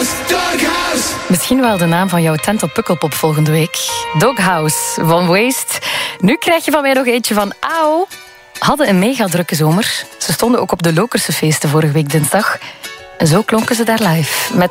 Misschien wel de naam van jouw tent op Pukkelpop volgende week. Doghouse van Waste. Nu krijg je van mij nog eentje van Auw. Hadden een mega drukke zomer. Ze stonden ook op de Lokerse feesten vorige week dinsdag. En zo klonken ze daar live. Met